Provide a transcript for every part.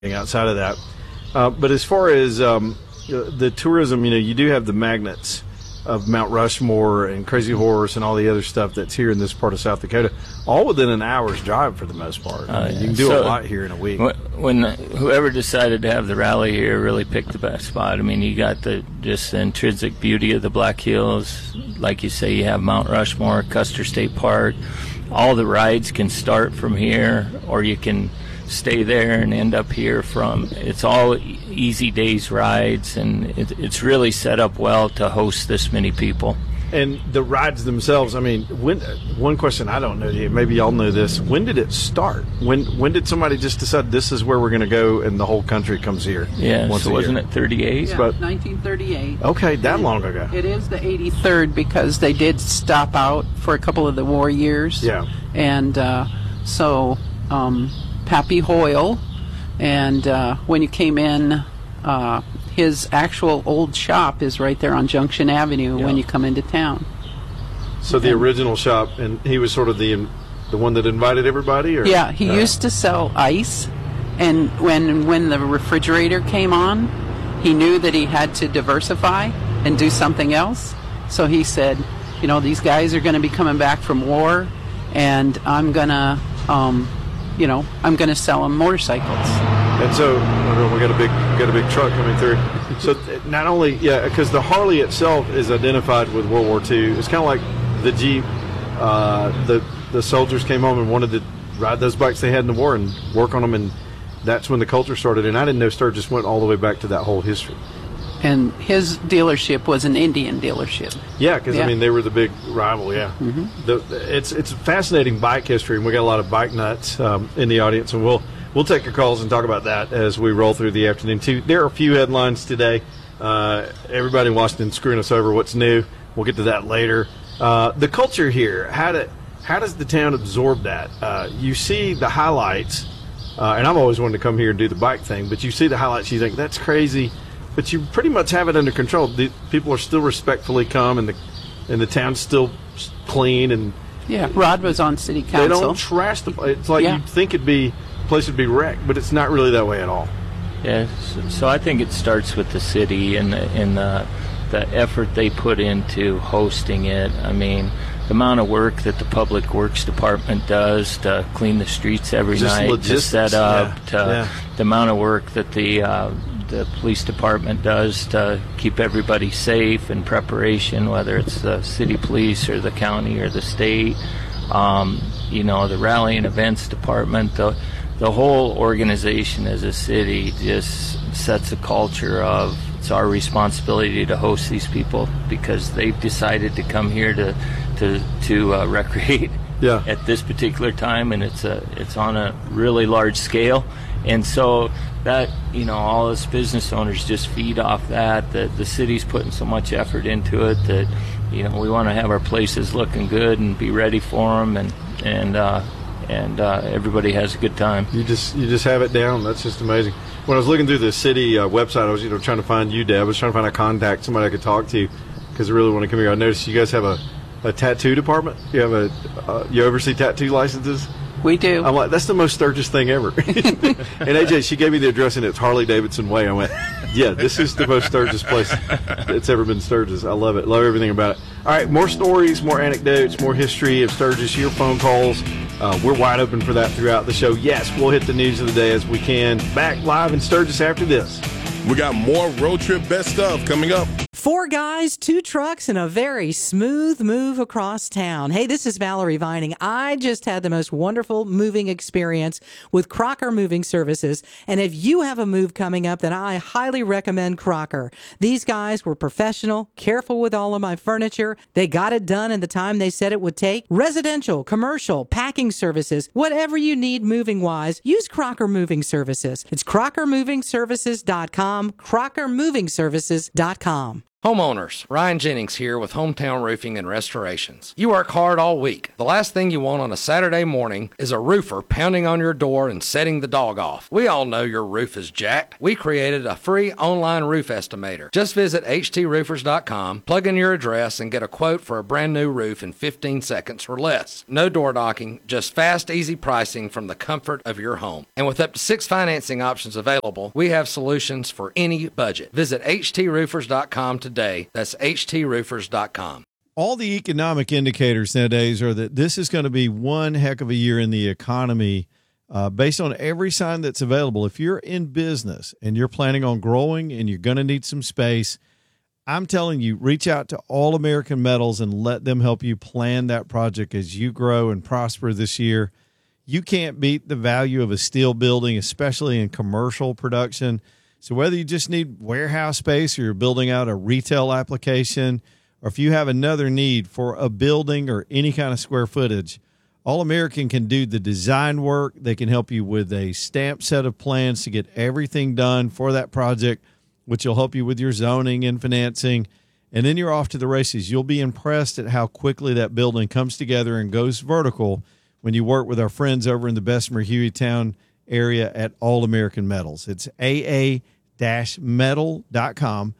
outside of that. But as far as the tourism, you do have the magnets of Mount Rushmore and Crazy Horse and all the other stuff that's here in this part of South Dakota, all within an hour's drive for the most part. You can do a lot here in a week. When whoever decided to have the rally here really picked the best spot. I mean, you got just the intrinsic beauty of the Black Hills. Like you say, you have Mount Rushmore, Custer State Park. All the rides can start from here, or you can stay there and end up here it's all easy days rides, and it's really set up well to host this many people. And the rides themselves, I mean, one question I don't know, maybe y'all know this, when did it start? When did somebody just decide this is where we're going to go and the whole country comes here? Yeah, so wasn't it 38? Yeah, 1938. Okay, that long ago. It is the 83rd because they did stop out for a couple of the war years. Yeah. And Pappy Hoyle, and when you came in, his actual old shop is right there on Junction Avenue when you come into town. So the original shop, and he was sort of the one that invited everybody? Or? Yeah, he used to sell ice, and when the refrigerator came on, he knew that he had to diversify and do something else. So he said, these guys are going to be coming back from war, and I'm going to I'm going to sell them motorcycles. And so we got a big truck coming through. So not only, because the Harley itself is identified with World War II. It's kind of like the Jeep. The soldiers came home and wanted to ride those bikes they had in the war and work on them, and that's when the culture started. And I didn't know Sturgis went all the way back to that whole history. And his dealership was an Indian dealership. Yeah, because they were the big rival. Yeah, it's fascinating bike history, and we got a lot of bike nuts in the audience, and we'll take your calls and talk about that as we roll through the afternoon too. There are a few headlines today. Everybody in Washington screwing us over. What's new? We'll get to that later. The culture here. How does the town absorb that? You see the highlights, and I've always wanted to come here and do the bike thing, but you see the highlights, you think that's crazy. But you pretty much have it under control. The people are still respectfully come, and the town's still clean. And Rod was on city council. They don't trash the place. It's like you'd think the place would be wrecked, but it's not really that way at all. Yeah, so I think it starts with the city and the effort they put into hosting it. I mean, the amount of work that the Public Works Department does to clean the streets every night, logistics. To set up, the amount of work that the police department does to keep everybody safe in preparation, whether it's the city police or the county or the state. The rally and events department, the whole organization as a city just sets a culture of it's our responsibility to host these people because they've decided to come here to recreate at this particular time, and it's on a really large scale. And so that, all us business owners just feed off that the city's putting so much effort into it that, we want to have our places looking good and be ready for them, and everybody has a good time. You just have it down. That's just amazing. When I was looking through the city website, I was, trying to find you, Deb. I was trying to find a contact, somebody I could talk to, because I really want to come here. I noticed you guys have a tattoo department. You have you oversee tattoo licenses. We do. I'm like, that's the most Sturgis thing ever. And AJ, she gave me the address, and it's Harley Davidson Way. I went, yeah, this is the most Sturgis place that's ever been Sturgis. I love it. Love everything about it. All right, more stories, more anecdotes, more history of Sturgis, your phone calls. We're wide open for that throughout the show. Yes, we'll hit the news of the day as we can. Back live in Sturgis after this. We got more road trip best stuff coming up. 4 guys, 2 trucks, and a very smooth move across town. Hey, this is Valerie Vining. I just had the most wonderful moving experience with Crocker Moving Services. And if you have a move coming up, then I highly recommend Crocker. These guys were professional, careful with all of my furniture. They got it done in the time they said it would take. Residential, commercial, packing services, whatever you need moving-wise, use Crocker Moving Services. It's crockermovingservices.com, crockermovingservices.com. Homeowners, Ryan Jennings here with Hometown Roofing and Restorations. You work hard all week. The last thing you want on a Saturday morning is a roofer pounding on your door and setting the dog off. We all know your roof is jacked. We created a free online roof estimator. Just visit htsroofers.com, plug in your address, and get a quote for a brand new roof in 15 seconds or less. No door knocking, just fast, easy pricing from the comfort of your home. And with up to 6 financing options available, we have solutions for any budget. Visit htsroofers.com today. That's htsroofers.com. All the economic indicators nowadays are that this is going to be one heck of a year in the economy based on every sign that's available. If you're in business and you're planning on growing and you're going to need some space, I'm telling you, reach out to All American Metals and let them help you plan that project as you grow and prosper this year. You can't beat the value of a steel building, especially in commercial production. So whether you just need warehouse space or you're building out a retail application, or if you have another need for a building or any kind of square footage, All American can do the design work. They can help you with a stamped set of plans to get everything done for that project, which will help you with your zoning and financing. And then you're off to the races. You'll be impressed at how quickly that building comes together and goes vertical when you work with our friends over in the Bessemer Hueytown area at All American Metals. It's aa-metal.com,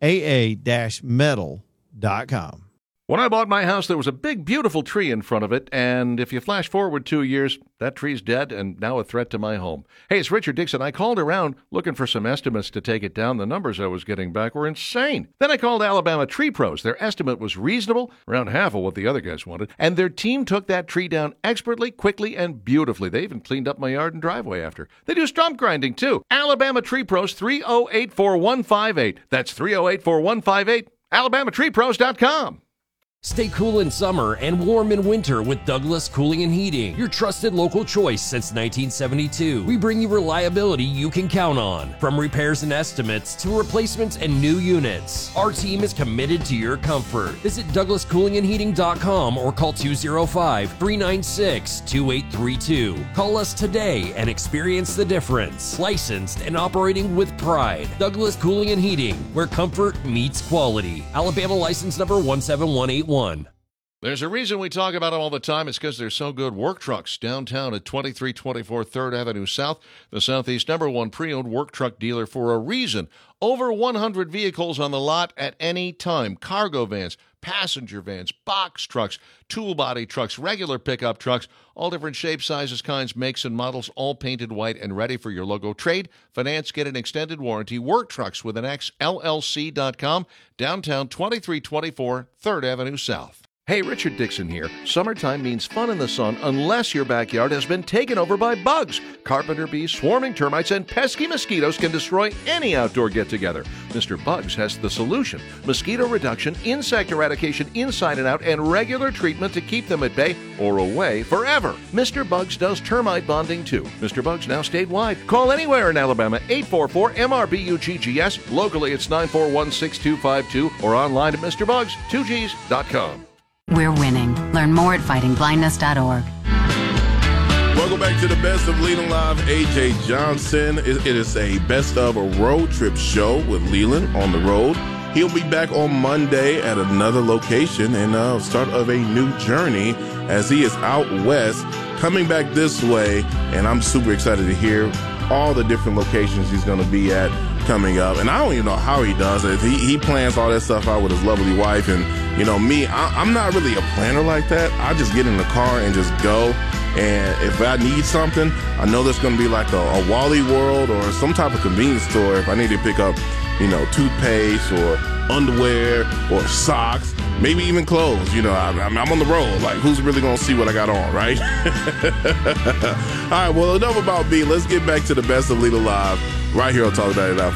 aa-metal.com. When I bought my house, there was a big, beautiful tree in front of it, and if you flash forward 2 years, that tree's dead and now a threat to my home. Hey, it's Richard Dixon. I called around looking for some estimates to take it down. The numbers I was getting back were insane. Then I called Alabama Tree Pros. Their estimate was reasonable, around half of what the other guys wanted, and their team took that tree down expertly, quickly, and beautifully. They even cleaned up my yard and driveway after. They do stump grinding, too. Alabama Tree Pros, 308-4158. That's 308-4158, alabamatreepros.com. Stay cool in summer and warm in winter with Douglas Cooling and Heating, your trusted local choice since 1972. We bring you reliability you can count on, from repairs and estimates to replacements and new units. Our team is committed to your comfort. Visit DouglasCoolingandHeating.com or call 205-396-2832. Call us today and experience the difference. Licensed and operating with pride. Douglas Cooling and Heating, where comfort meets quality. Alabama license number 17181. There's a reason we talk about them all the time. It's because they're so good. Work Trucks downtown at 2324 3rd Avenue South, the Southeast #1 pre-owned work truck dealer for a reason. Over 100 vehicles on the lot at any time. Cargo vans, passenger vans, box trucks, tool body trucks, regular pickup trucks, all different shapes, sizes, kinds, makes, and models, all painted white and ready for your logo. Trade, finance, get an extended warranty. Work Trucks with an X, LLC.com, downtown 2324 3rd Avenue South. Hey, Richard Dixon here. Summertime means fun in the sun unless your backyard has been taken over by bugs. Carpenter bees, swarming termites, and pesky mosquitoes can destroy any outdoor get-together. Mr. Bugs has the solution. Mosquito reduction, insect eradication inside and out, and regular treatment to keep them at bay or away forever. Mr. Bugs does termite bonding too. Mr. Bugs now statewide. Call anywhere in Alabama, 844-MRBUGGS. Locally, it's 941-6252 or online at MrBugs2Gs.com. We're winning. Learn more at fightingblindness.org. Welcome back to the Best of Leland Live. AJ Johnson. It is a Best of a Road Trip show with Leland on the road. He'll be back on Monday at another location and start of a new journey as he is out west, coming back this way. And I'm super excited to hear all the different locations he's going to be at coming up. And I don't even know how he does it. He plans all that stuff out with his lovely wife. And, you know, me, I'm not really a planner like that. I just get in the car and just go. And if I need something, I know there's going to be like a Wally World or some type of convenience store if I need to pick up, you know, toothpaste or underwear or socks, maybe even clothes. You know, I'm on the road. Like, who's really going to see what I got on, right? All right, well, enough about me. Let's get back to the Best of Leland Live right here on Talk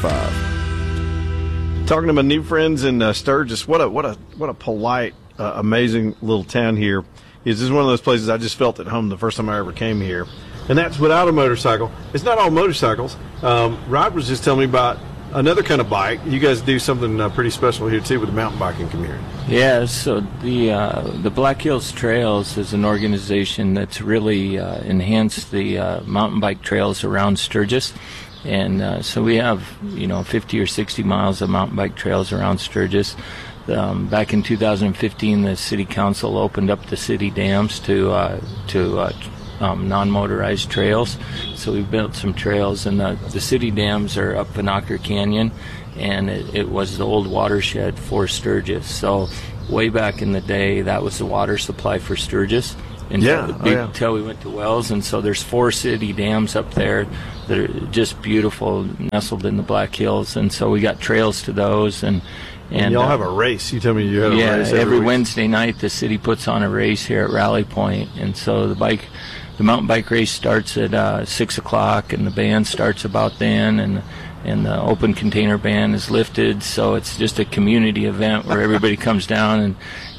99.5. Talking to my new friends in Sturgis. What a polite, amazing little town here. This is one of those places I just felt at home the first time I ever came here. And that's without a motorcycle. It's not all motorcycles. Rod was just telling me about another kind of bike. You guys do something pretty special here, too, with the mountain biking community. Yeah, so the Black Hills Trails is an organization that's really enhanced the mountain bike trails around Sturgis. And so we have, 50 or 60 miles of mountain bike trails around Sturgis. Back in 2015, the city council opened up the city dams to non-motorized trails. So we built some trails, and the city dams are up Vanacker Canyon, and it was the old watershed for Sturgis. So way back in the day, that was the water supply for Sturgis until we went to Wells. And so there's 4 city dams up there that are just beautiful, nestled in the Black Hills. And so we got trails to those. And y'all have a race. You tell me you have a race every Wednesday night the city puts on a race here at Rally Point. And so the mountain bike race starts at 6 o'clock, and the band starts about then, and the open container ban is lifted. So it's just a community event where everybody comes down and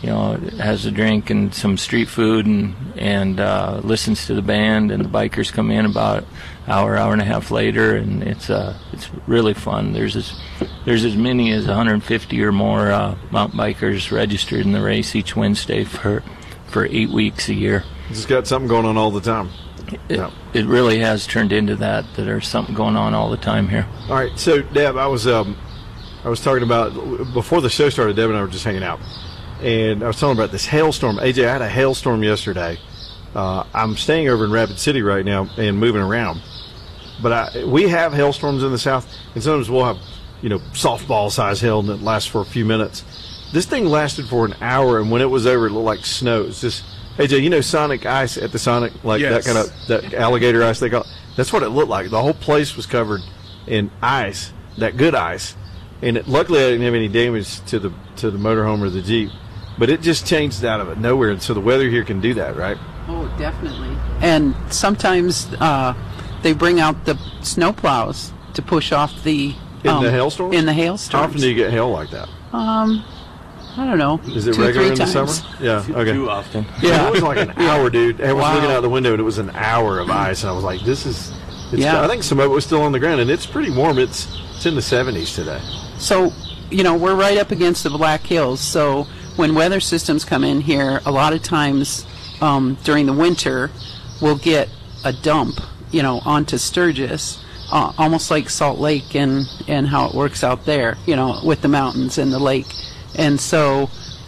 has a drink and some street food and listens to the band, and the bikers come in about hour and a half later, and it's really fun. There's as many as 150 or more mountain bikers registered in the race each Wednesday for 8 weeks a year. It's got something going on all the time. It really has turned into that there's something going on all the time here. All right, so Deb, I was talking about before the show started. Deb and I were just hanging out, and I was talking about this hailstorm. AJ, I had a hailstorm yesterday. I'm staying over in Rapid City right now and moving around, but we have hailstorms in the south, and sometimes we'll have softball size hail that lasts for a few minutes. This thing lasted for an hour, and when it was over, it looked like snow. It's just, AJ, Sonic Ice at the Sonic, Yes. that alligator ice they call it? That's what it looked like. The whole place was covered in ice, that good ice, and luckily I didn't have any damage to the motorhome or the Jeep, but it just changed out of nowhere, and so the weather here can do that, right? Oh, definitely. And sometimes they bring out the snow plows to push off the in the hailstorms. In the hailstorms. How often do you get hail like that? I don't know. Is it 2 or regular 3 in the times. summer? Yeah. Okay. Too often. Yeah. It was like an hour, dude. I was Wow. looking out the window, and it was an hour of ice, and I was like, "This is." Yeah. I think some of it was still on the ground, and it's pretty warm. It's in the 70s today. So, we're right up against the Black Hills. So when weather systems come in here, a lot of times during the winter, we'll get a dump, onto Sturgis, almost like Salt Lake and how it works out there, with the mountains and the lake. And so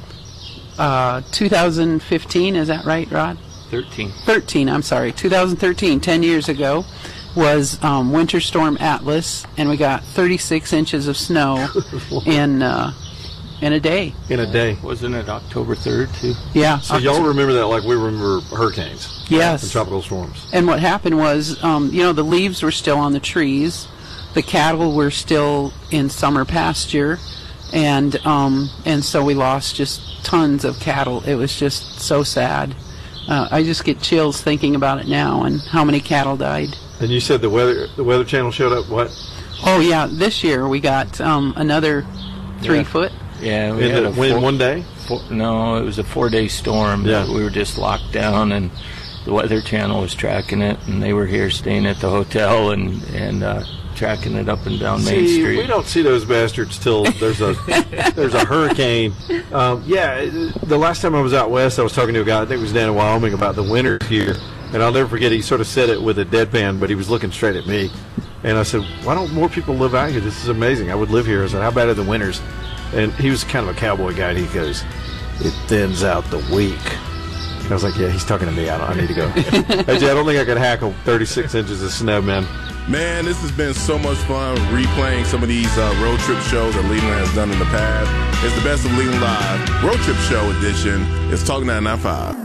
2015, is that right, Rod? 13, I'm sorry. 2013, 10 years ago, was Winter Storm Atlas, and we got 36 inches of snow in a day. In a day. Wasn't it October 3rd, too? Yeah. So y'all remember that like we remember hurricanes. Yes. And tropical storms. And what happened was, the leaves were still on the trees, the cattle were still in summer pasture, and so we lost just tons of cattle. It was just so sad. I just get chills thinking about it now and how many cattle died. And you said the Weather Channel showed up what? Oh yeah, this year we got another 3 foot. Yeah, we had in one day. No, it was a 4-day storm. Yeah. We were just locked down, and the Weather Channel was tracking it, and they were here staying at the hotel and tracking it up and down Main Street. We don't see those bastards till there's a hurricane. The last time I was out west, I was talking to a guy, I think it was down in Wyoming, about the winter here, and I'll never forget, he sort of said it with a deadpan, but he was looking straight at me, and I said, why don't more people live out here? This is amazing. I would live here. I said, how bad are the winters? And he was kind of a cowboy guy, and he goes, it thins out the week. I was like, yeah, he's talking to me. I need to go. I don't think I could hackle 36 inches of snow, man. Man, this has been so much fun replaying some of these road trip shows that Leland has done in the past. It's the Best of Leland Live Road Trip Show edition. It's Talk 99.5.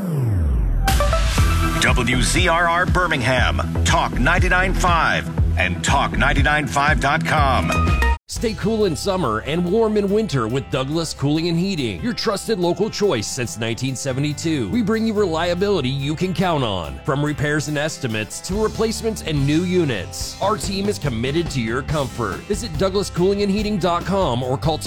WZRR Birmingham, Talk 99.5, and Talk995.com. Stay cool in summer and warm in winter with Douglas Cooling and Heating, your trusted local choice since 1972. We bring you reliability you can count on, from repairs and estimates to replacements and new units. Our team is committed to your comfort. Visit DouglasCoolingandHeating.com or call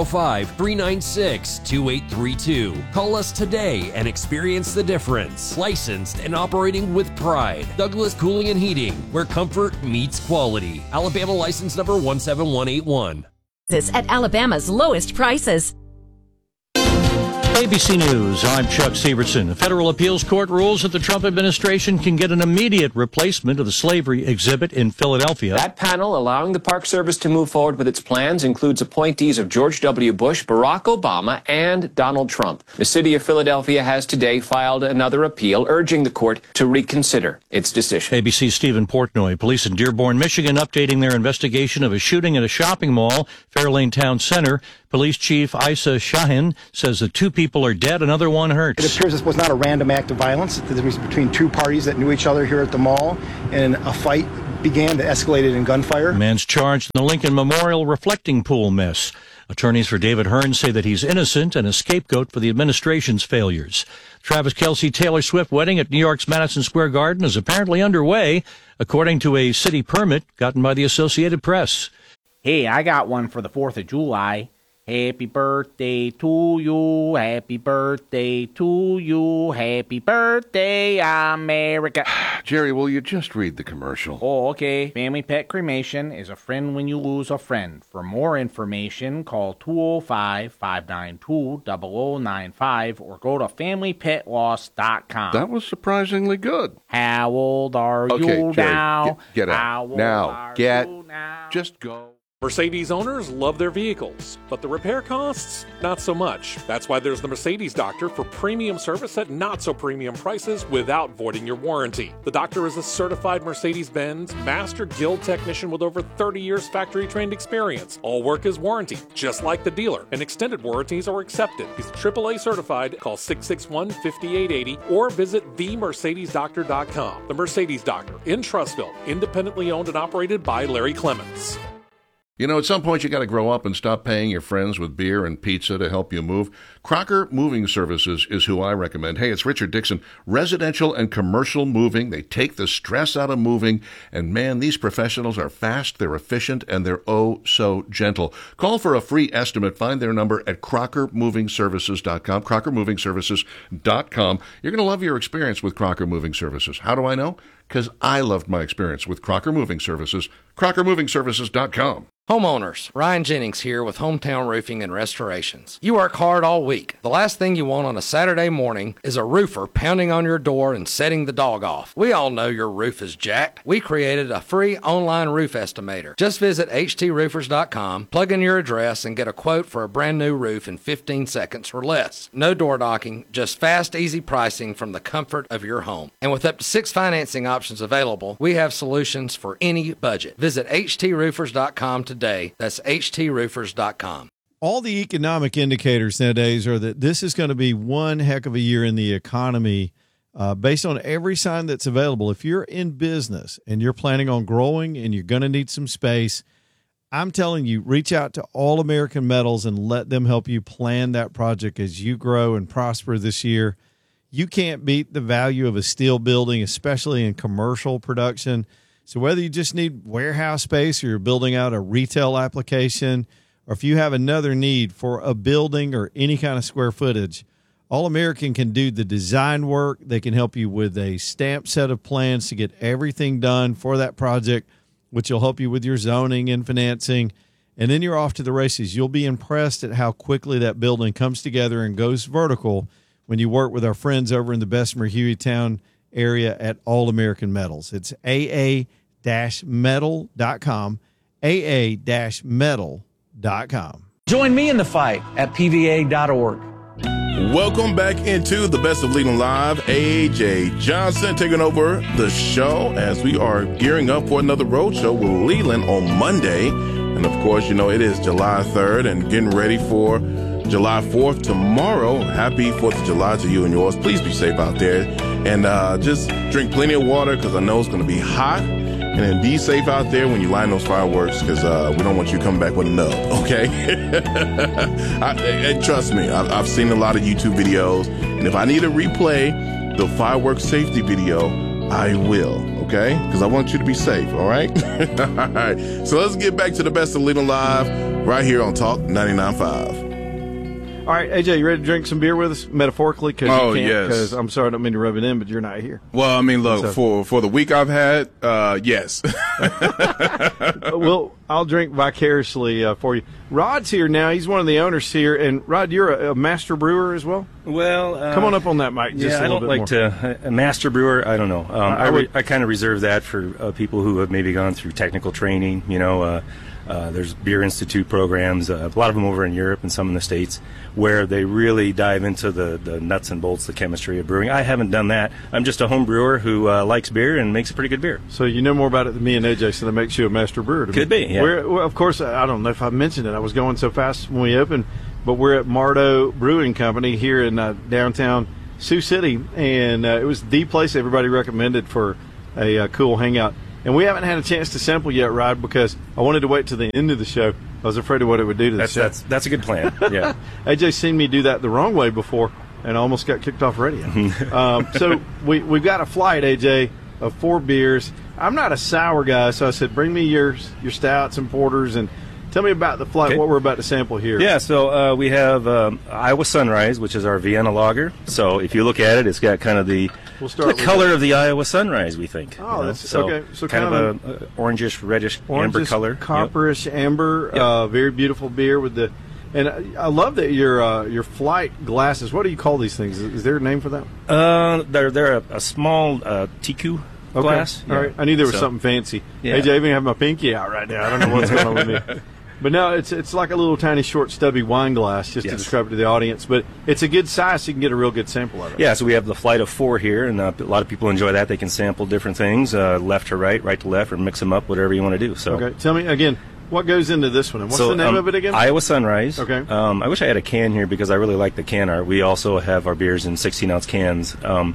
205-396-2832. Call us today and experience the difference. Licensed and operating with pride. Douglas Cooling and Heating, where comfort meets quality. Alabama license number 17181. At Alabama's lowest prices. ABC News, I'm Chuck Severson. A federal appeals court rules that the Trump administration can get an immediate replacement of the slavery exhibit in Philadelphia. That panel allowing the Park Service to move forward with its plans includes appointees of George W. Bush, Barack Obama, and Donald Trump. The city of Philadelphia has today filed another appeal urging the court to reconsider its decision. ABC's Stephen Portnoy. Police in Dearborn, Michigan, updating their investigation of a shooting at a shopping mall, Fairlane Town Center. Police Chief Isa Shahin says that 2 people are dead, another one hurt. It appears this was not a random act of violence. It was between 2 parties that knew each other here at the mall, and a fight began that escalated in gunfire. The man's charged in the Lincoln Memorial reflecting pool mess. Attorneys for David Hearn say that he's innocent and a scapegoat for the administration's failures. Travis Kelce Taylor Swift wedding at New York's Madison Square Garden is apparently underway, according to a city permit gotten by the Associated Press. Hey, I got one for the 4th of July. Happy birthday to you, happy birthday to you, happy birthday, America. Jerry, will you just read the commercial? Oh, okay. Family Pet Cremation is a friend when you lose a friend. For more information, call 205-592-0095 or go to FamilyPetLoss.com. That was surprisingly good. How old are you Jerry, now? Get out. How old Now. are Get. you now? Just go. Mercedes owners love their vehicles, but the repair costs, not so much. That's why there's the Mercedes Doctor for premium service at not so premium prices without voiding your warranty. The Doctor is a certified Mercedes-Benz Master Guild technician with over 30 years factory-trained experience. All work is warranted, just like the dealer, and extended warranties are accepted. He's AAA certified. Call 661-5880 or visit themercedesdoctor.com. The Mercedes Doctor in Trussville, independently owned and operated by Larry Clements. You know, at some point you got to grow up and stop paying your friends with beer and pizza to help you move. Crocker Moving Services is who I recommend. Hey, it's Richard Dixon. Residential and commercial moving. They take the stress out of moving. And man, these professionals are fast, they're efficient, and they're oh so gentle. Call for a free estimate. Find their number at CrockerMovingServices.com. CrockerMovingServices.com. You're going to love your experience with Crocker Moving Services. How do I know? Because I loved my experience with Crocker Moving Services. CrockerMovingServices.com. Homeowners, Ryan Jennings here with Hometown Roofing and Restorations. You work hard all week. The last thing you want on a Saturday morning is a roofer pounding on your door and setting the dog off. We all know your roof is jacked. We created a free online roof estimator. Just visit HTRoofers.com, plug in your address, and get a quote for a brand new roof in 15 seconds or less. No door knocking, just fast, easy pricing from the comfort of your home. And with up to 6 financing options available, we have solutions for any budget. Visit HTRoofers.com today. That's HTRoofers.com. All the economic indicators nowadays are that this is going to be one heck of a year in the economy based on every sign that's available. If you're in business and you're planning on growing and you're going to need some space, I'm telling you, reach out to All American Metals and let them help you plan that project as you grow and prosper this year. You can't beat the value of a steel building, especially in commercial production. So whether you just need warehouse space or you're building out a retail application, or if you have another need for a building or any kind of square footage, All American can do the design work. They can help you with a stamped set of plans to get everything done for that project, which will help you with your zoning and financing. And then you're off to the races. You'll be impressed at how quickly that building comes together and goes vertical when you work with our friends over in the Bessemer Hueytown area at All American Metals. It's AA-metal.com, AA-metal.com. Join me in the fight at PVA.org. Welcome back into the Best of Leland Live. AJ Johnson taking over the show as we are gearing up for another road show with Leland on Monday. And of course, you know, it is July 3rd and getting ready for July 4th tomorrow. Happy 4th of July to you and yours. Please be safe out there. And just drink plenty of water because I know it's going to be hot. And then be safe out there when you line those fireworks because we don't want you coming back with a nub, okay? And trust me, I've seen a lot of YouTube videos. And if I need to replay the fireworks safety video, I will, okay? Because I want you to be safe, all right? All right. So let's get back to the Best of Leland Live right here on Talk 99.5. All right, AJ, you ready to drink some beer with us, metaphorically? Cause Oh, you can't, yes. Because I'm sorry, I don't mean to rub it in, but you're not here. Well, I mean, look, for the week I've had, yes. Well, I'll drink vicariously for you. Rod's here now. He's one of the owners here. And, Rod, you're a master brewer as well? Well, come on up on that mic just a little bit more. I don't like to, a master brewer, I don't know. I kind of reserve that for people who have maybe gone through technical training, there's Beer Institute programs, a lot of them over in Europe and some in the States, where they really dive into the nuts and bolts, the chemistry of brewing. I haven't done that. I'm just a home brewer who likes beer and makes a pretty good beer. So you know more about it than me and AJ, so that makes you a master brewer. Could be, yeah. Well, of course, I don't know if I mentioned it. I was going so fast when we opened, but we're at Mardo Brewing Company here in downtown Sioux City, and it was the place everybody recommended for a cool hangout. And we haven't had a chance to sample yet, Rod, because I wanted to wait till the end of the show. I was afraid of what it would do to the show. That's a good plan, yeah. AJ's seen me do that the wrong way before, and I almost got kicked off radio. So we've got a flight, AJ, of 4 beers. I'm not a sour guy, so I said, bring me your stouts and porters, and tell me about the flight, what we're about to sample here. Yeah, so we have Iowa Sunrise, which is our Vienna lager. So if you look at it, it's got kind of the color of the Iowa Sunrise, we think. Oh, that's okay. So kind of a orangish, reddish, amber color. Copperish amber, very beautiful beer with the. And I love that your flight glasses. What do you call these things? Is there a name for them? They're a small Tiku glass. All right. I knew there was something fancy. Yeah. AJ, I even have my pinky out right now. I don't know what's going on with me. But no, it's like a little tiny, short, stubby wine glass, just to describe it to the audience. But it's a good size, so you can get a real good sample of it. Yeah, so we have the flight of 4 here, and a lot of people enjoy that. They can sample different things, left to right, right to left, or mix them up, whatever you want to do. So okay, tell me again. What goes into this one? And what's the name of it again? Iowa Sunrise. Okay. I wish I had a can here because I really like the can art. We also have our beers in 16-ounce cans.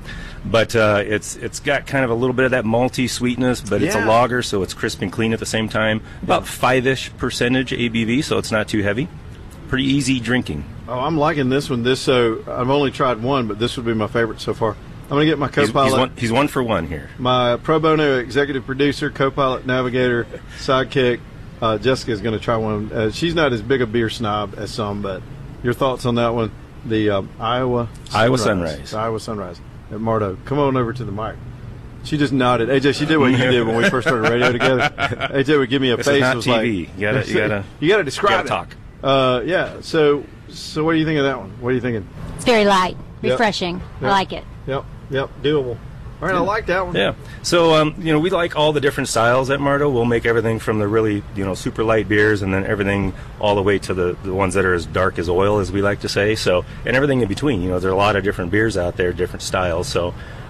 But it's got kind of a little bit of that malty sweetness, but it's a lager, so it's crisp and clean at the same time. About 5-ish percentage ABV, so it's not too heavy. Pretty easy drinking. Oh, I'm liking this one. So I've only tried one, but this would be my favorite so far. I'm going to get my co-pilot. He's one for one here. My pro bono executive producer, co-pilot, navigator, sidekick, Jessica's going to try one. She's not as big a beer snob as some, but your thoughts on that one? The Iowa Sunrise. Iowa Sunrise at Mardo. Come on over to the mic. She just nodded. AJ, she did what you did when we first started radio together. AJ would give me a face. It's not was TV. Like, you gotta describe it. Talk. Yeah. So what do you think of that one? What are you thinking? It's very light, refreshing. Yep. I like it. Yep. Doable. All right, I like that one. Yeah. So, we like all the different styles at Mardo. We'll make everything from the really, super light beers and then everything all the way to the ones that are as dark as oil, as we like to say. So, and everything in between. There are a lot of different beers out there, different styles. So,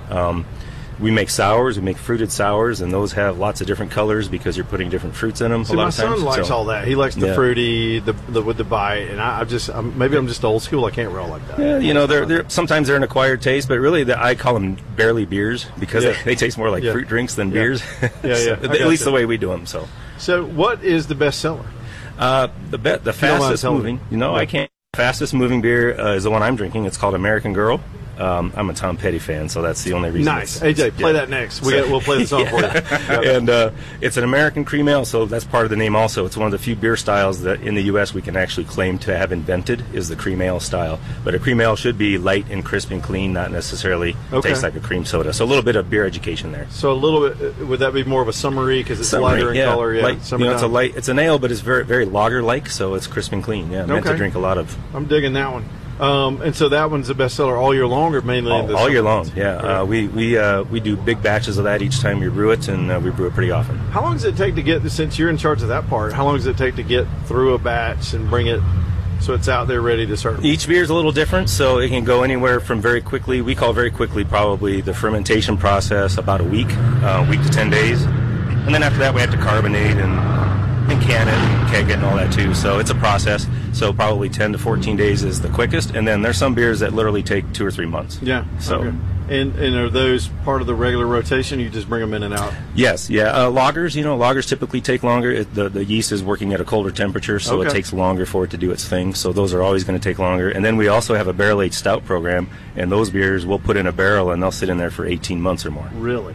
we make sours, we make fruited sours, and those have lots of different colors because you're putting different fruits in them. See, my son likes all that. He likes the fruity, the with the bite, and maybe I'm just old school. I can't roll like that. Yeah, they're sometimes they're an acquired taste, but really I call them barely beers because they taste more like fruit drinks than beers. At least the way we do them. So what is the best seller? The fastest moving. I can't. Fastest moving beer is the one I'm drinking. It's called American Girl. I'm a Tom Petty fan, so that's the only reason. Nice. AJ, play that next. We'll play the song for you. And it's an American cream ale, so that's part of the name also. It's one of the few beer styles that in the U.S. we can actually claim to have invented is the cream ale style. But a cream ale should be light and crisp and clean, not necessarily taste like a cream soda. So a little bit of beer education there. So a little bit, would that be more of a summery because it's lighter in color? Yeah, light, it's an ale, but it's very, very lager-like, so it's crisp and clean. Yeah, meant to drink a lot of. I'm digging that one. And so that one's the best seller all year long, or mainly all year long. Yeah, we do big batches of that each time we brew it, and we brew it pretty often. How long does it take to get? Since you're in charge of that part, how long does it take to get through a batch and bring it so it's out there ready to serve? Each beer is a little different, so it can go anywhere from very quickly. We call very quickly probably the fermentation process about a week to 10 days, and then after that we have to carbonate and can it and keg it and all that too. So it's a process. So probably 10 to 14 days is the quickest, and then there's some beers that literally take 2 or 3 months. Yeah. So. Okay. And are those part of the regular rotation? You just bring them in and out? Yes, yeah. Lagers typically take longer. The yeast is working at a colder temperature, so it takes longer for it to do its thing. So those are always going to take longer. And then we also have a barrel-aged stout program, and those beers we'll put in a barrel, and they'll sit in there for 18 months or more. Really? Yep.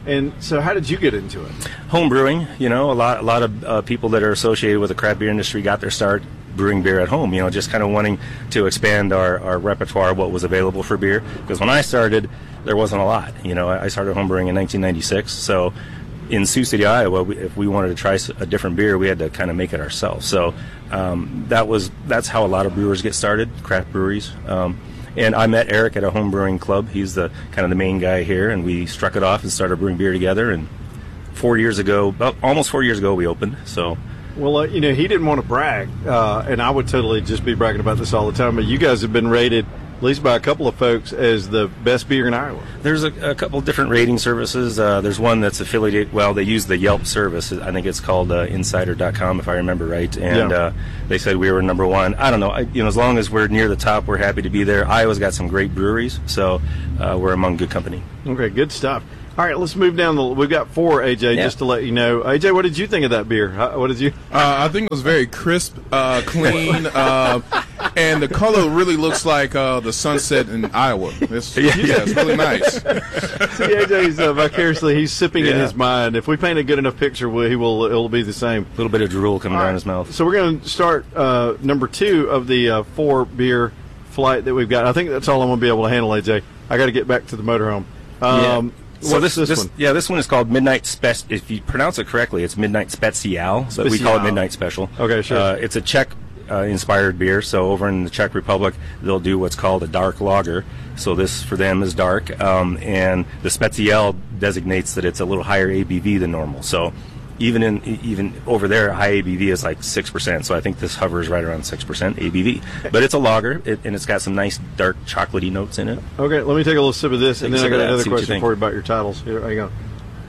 And so how did you get into it? Home brewing, a lot of people that are associated with the craft beer industry got their start brewing beer at home, just kind of wanting to expand our repertoire, what was available for beer. Because when I started, there wasn't a lot. I started home brewing in 1996, so in Sioux City, Iowa, if we wanted to try a different beer, we had to kind of make it ourselves. So that's how a lot of brewers get started, craft breweries. And I met Eric at a home brewing club. He's the kind of the main guy here, and we struck it off and started brewing beer together. And almost 4 years ago, we opened. So. Well, he didn't want to brag, and I would totally just be bragging about this all the time, but you guys have been rated, at least by a couple of folks, as the best beer in Iowa. There's a couple of different rating services. There's one that's affiliated, they use the Yelp service. I think it's called Insider.com, if I remember right, and they said we were number one. I don't know. As long as we're near the top, we're happy to be there. Iowa's got some great breweries, so we're among good company. Okay, good stuff. All right, let's move down. We've got 4, AJ, just to let you know. AJ, what did you think of that beer? What did you? I think it was very crisp, clean, and the color really looks like the sunset in Iowa. It's really nice. See, AJ's vicariously, he's sipping in his mind. If we paint a good enough picture, it'll be the same. A little bit of drool coming down his mouth. So we're going to start number 2 of the 4 beer flight that we've got. I think that's all I'm going to be able to handle, AJ. I got to get back to the motorhome. So this one? Yeah, this one is called Midnight Special. If you pronounce it correctly, it's Midnight Special, but we call it Midnight Special. Okay, sure. It's a Czech inspired beer. So over in the Czech Republic, they'll do what's called a dark lager. So this for them is dark, and the Special designates that it's a little higher ABV than normal. So even over there, high ABV is like 6%. So I think this hovers right around 6% ABV. But it's a lager, and it's got some nice dark chocolatey notes in it. Okay, let me take a little sip of this, and then I got another question for you about your titles. Here you go.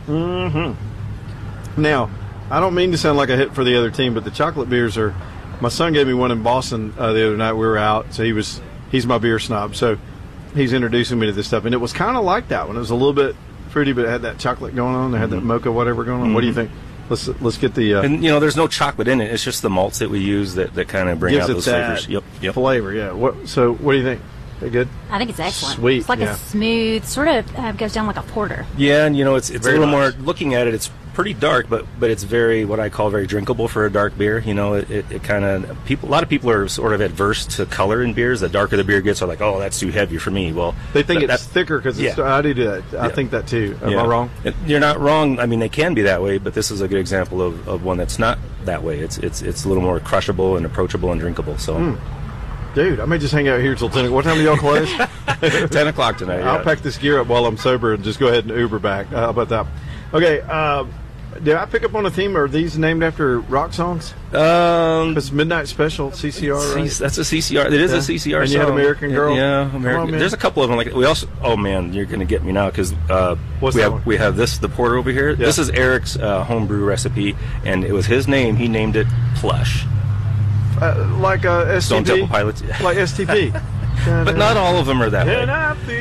Mm-hmm. Now, I don't mean to sound like a hit for the other team, but the chocolate beers are. My son gave me one in Boston the other night. We were out, so he's my beer snob. So he's introducing me to this stuff, and it was kind of like that one. It was a little bit fruity, but it had that chocolate going on. It had that mocha whatever going on. Mm-hmm. What do you think? Let's get the and there's no chocolate in it. It's just the malts that we use that kind of bring out those flavors. Yep. Flavor, yeah. What do you think? They good? I think it's excellent. Sweet. It's like a smooth, sort of goes down like a porter. Yeah, and it's a little more. Looking at it, it's pretty dark, but it's very what I call very drinkable for a dark beer. It kind of a lot of people are sort of adverse to color in beers. The darker the beer gets, are like, oh, that's too heavy for me. Well, they think it's thicker because I do that. I think that too. Am I wrong? You're not wrong. I mean, they can be that way, but this is a good example of one that's not that way. It's a little more crushable and approachable and drinkable. So. Dude, I may just hang out here till 10 o'clock. What time do y'all close? 10 o'clock tonight. I'll pack this gear up while I'm sober and just go ahead and Uber back. How about that? Okay, did I pick up on a theme? Are these named after rock songs? It's Midnight Special, CCR, right? That's a CCR. It is a CCR and song. You had American Girl? Yeah, American. There's a couple of them. Like we also. Oh man, you're going to get me now because we have the porter over here. Yeah. This is Eric's homebrew recipe, and it was his name. He named it Plush. Like STP? Stone Temple Pilots. Like STP. But not all of them are that way.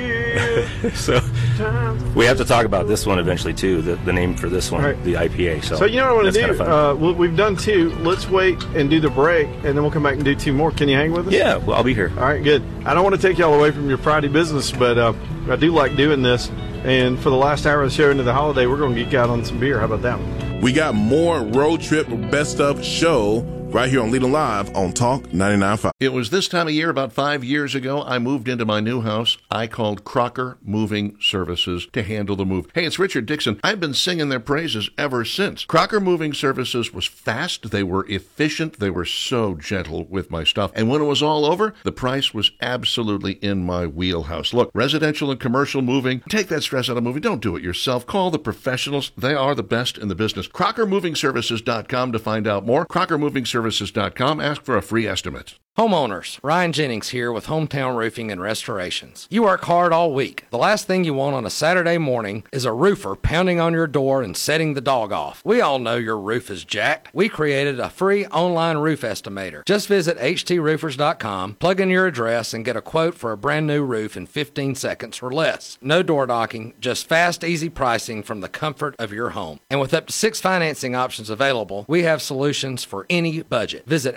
So we have to talk about this one eventually too. The name for this one, the IPA. So you know what I want to do? We've done 2. Let's wait and do the break, and then we'll come back and do 2 more. Can you hang with us? Yeah, well, I'll be here. All right, good. I don't want to take y'all away from your Friday business, but I do like doing this. And for the last hour of the show into the holiday, we're going to geek out on some beer. How about that? We got more Road Trip Best Of show right here on Leland Live on Talk 99.5. It was this time of year, about 5 years ago, I moved into my new house. I called Crocker Moving Services to handle the move. Hey, it's Richard Dixon. I've been singing their praises ever since. Crocker Moving Services was fast. They were efficient. They were so gentle with my stuff. And when it was all over, the price was absolutely in my wheelhouse. Look, residential and commercial moving, take that stress out of moving. Don't do it yourself. Call the professionals. They are the best in the business. CrockerMovingServices.com to find out more. CrockerMovingServices.com. Ask for a free estimate. Homeowners, Ryan Jennings here with Hometown Roofing and Restorations. You work hard all week. The last thing you want on a Saturday morning is a roofer pounding on your door and setting the dog off. We all know your roof is jacked. We created a free online roof estimator. Just visit HTRoofers.com, plug in your address, and get a quote for a brand new roof in 15 seconds or less. No door knocking, just fast, easy pricing from the comfort of your home. And with up to 6 financing options available, we have solutions for any budget. Visit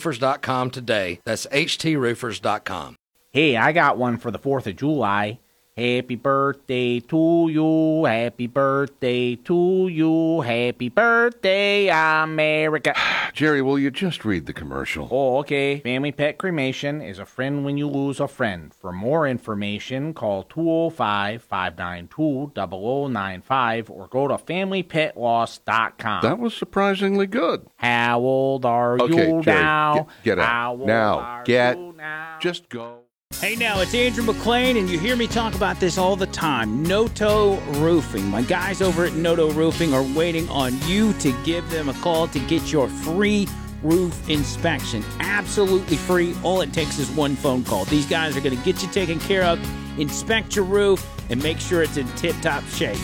HTRoofers.com today. That's HTRoofers.com. Hey, I got one for the 4th of July. Happy birthday to you, happy birthday to you, happy birthday, America. Jerry, will you just read the commercial? Oh, okay. Family Pet Cremation is a friend when you lose a friend. For more information, call 205-592-0095 or go to FamilyPetLoss.com. That was surprisingly good. How old are Okay, you Jerry, now? get out. How old Now, are get, you now? just go. Hey now, it's Andrew McLean, and you hear me talk about this all the time. Noto Roofing. My guys over at Noto Roofing are waiting on you to give them a call to get your free roof inspection. Absolutely free. All it takes is one phone call. These guys are going to get you taken care of, inspect your roof, and make sure it's in tip-top shape.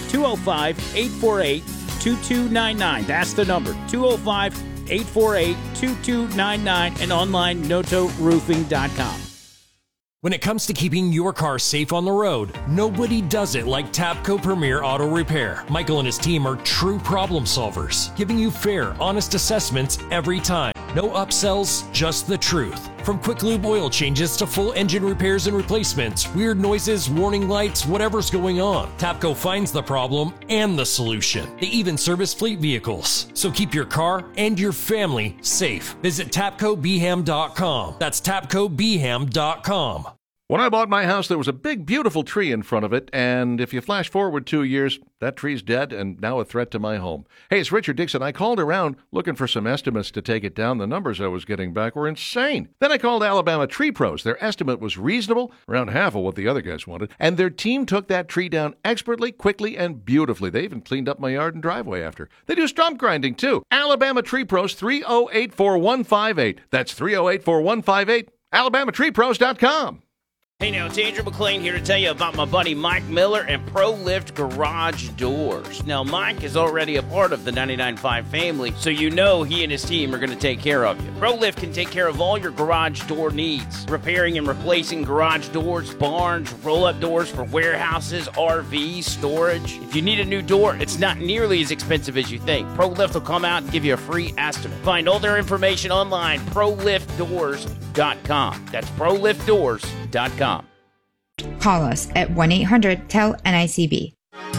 205-848-2299. That's the number. 205-848-2299 and online notoroofing.com. When it comes to keeping your car safe on the road, nobody does it like Tapco Premier Auto Repair. Michael and his team are true problem solvers, giving you fair, honest assessments every time. No upsells, just the truth. From quick lube oil changes to full engine repairs and replacements, weird noises, warning lights, whatever's going on, Tapco finds the problem and the solution. They even service fleet vehicles. So keep your car and your family safe. Visit TapcoBeham.com. That's TapcoBeham.com. When I bought my house, there was a big, beautiful tree in front of it, and if you flash forward 2 years, that tree's dead and now a threat to my home. Hey, it's Richard Dixon. I called around looking for some estimates to take it down. The numbers I was getting back were insane. Then I called Alabama Tree Pros. Their estimate was reasonable, around half of what the other guys wanted, and their team took that tree down expertly, quickly, and beautifully. They even cleaned up my yard and driveway after. They do stump grinding, too. Alabama Tree Pros, 308-4158. That's 308-4158. AlabamaTreePros.com. Hey now, it's Andrew McLean here to tell you about my buddy Mike Miller and ProLift Garage Doors. Now, Mike is already a part of the 99.5 family, so you know he and his team are going to take care of you. ProLift can take care of all your garage door needs, repairing and replacing garage doors, barns, roll-up doors for warehouses, RVs, storage. If you need a new door, it's not nearly as expensive as you think. ProLift will come out and give you a free estimate. Find all their information online, ProLiftDoors.com. That's ProLiftDoors.com. Call us at 1-800-TEL-NICB.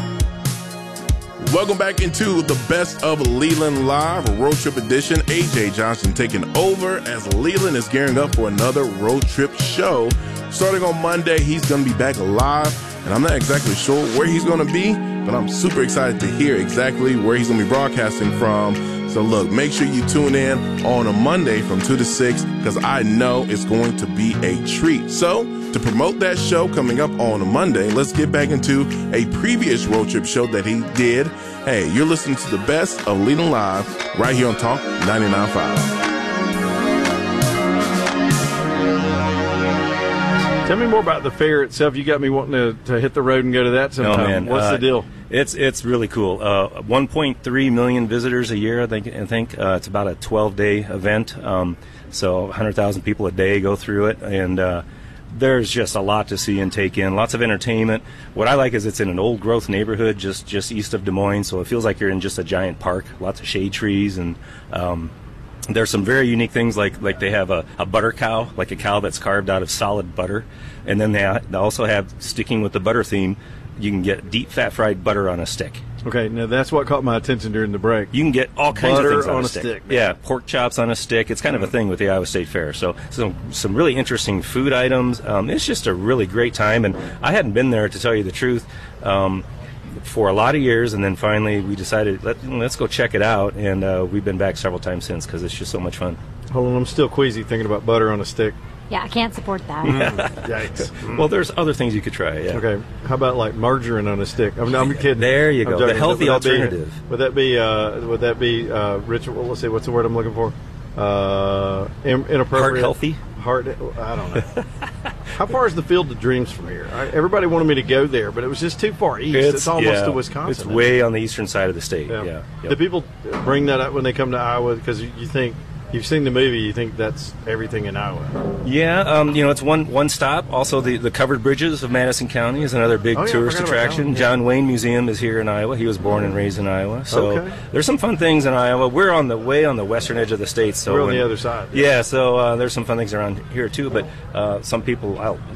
Welcome back into the Best of Leland Live, a road trip edition. AJ Johnson taking over as Leland is gearing up for another road trip show. Starting on Monday, he's going to be back live, and I'm not exactly sure where he's going to be, but I'm super excited to hear exactly where he's going to be broadcasting from. So look, make sure you tune in on a Monday from 2 to 6, because I know it's going to be a treat. So to promote that show coming up on a Monday, let's get back into a previous road trip show that he did. Hey, you're listening to the Best of Leland Live right here on Talk 99.5. Tell me more about the fair itself. You got me wanting to hit the road and go to that sometime. Oh, man. What's the deal? It's really cool. 1.3 million visitors a year, I think. It's about a 12-day event. So 100,000 people a day go through it, and there's just a lot to see and take in. Lots of entertainment. What I like is it's in an old growth neighborhood just east of Des Moines, so it feels like you're in just a giant park. Lots of shade trees, and there's some very unique things like they have a butter cow, like a cow that's carved out of solid butter, and then they also have, sticking with the butter theme, you can get deep fat fried butter on a stick. Okay, now that's what caught my attention during the break. You can get all kinds of things on a stick. Yeah, pork chops on a stick. It's kind of a thing with the Iowa State Fair. So some really interesting food items. It's just a really great time, and I hadn't been there, to tell you the truth, for a lot of years, and then finally we decided let's go check it out, and we've been back several times since because it's just so much fun. Hold on, I'm still queasy thinking about butter on a stick. Yeah, I can't support that. Yikes. Well, there's other things you could try, yeah. Okay, how about like margarine on a stick? I'm kidding. There you go, the healthy alternative. Would that be Richard, well, let's see, what's the word I'm looking for? Inappropriate. Heart healthy? I don't know. How far is the Field of Dreams from here? Everybody wanted me to go there, but it was just too far east. It's almost to Wisconsin. It's way on the eastern side of the state, yeah. Yep. Do people bring that up when they come to Iowa? Because you think, you've seen the movie, you think that's everything in Iowa. Yeah, it's one stop. Also, the covered bridges of Madison County is another big tourist attraction. John Wayne Museum is here in Iowa. He was born and raised in Iowa. So there's some fun things in Iowa. We're on the western edge of the state. So we're on the other side. Yeah, so there's some fun things around here too. But some people,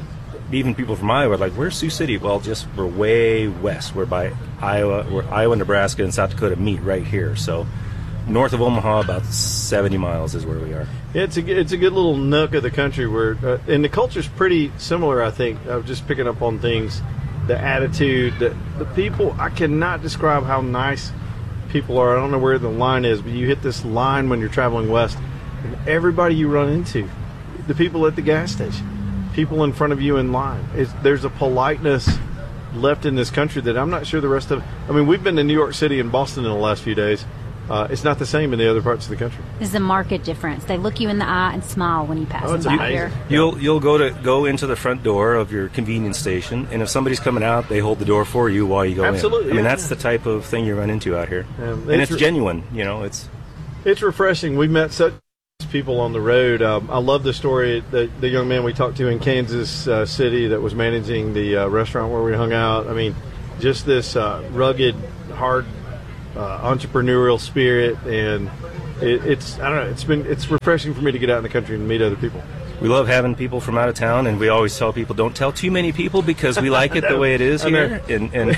even people from Iowa are like, where's Sioux City? Well, we're way west. We're by Iowa. Iowa, Nebraska, and South Dakota meet right here. So north of Omaha, about 70 miles is where we are. Yeah, it's a good little nook of the country where, and the culture's pretty similar, I think. I'm just picking up on things, the attitude, the people. I cannot describe how nice people are. I don't know where the line is, but you hit this line when you're traveling west, and everybody you run into, the people at the gas station, people in front of you in line. There's a politeness left in this country that I'm not sure the rest of. I mean, we've been to New York City and Boston in the last few days. It's not the same in the other parts of the country. There's a marked difference. They look you in the eye and smile when you pass them by here. You'll go into the front door of your convenience station, and if somebody's coming out, they hold the door for you while you go in. Absolutely. I mean, that's the type of thing you run into out here, and it's genuine. You know, it's refreshing. We've met such people on the road. I love the story, the young man we talked to in Kansas City that was managing the restaurant where we hung out. I mean, just this rugged, hard entrepreneurial spirit, and it's I don't know, it's refreshing for me to get out in the country and meet other people. We love having people from out of town, and we always tell people, don't tell too many people because we like it the way it is here, and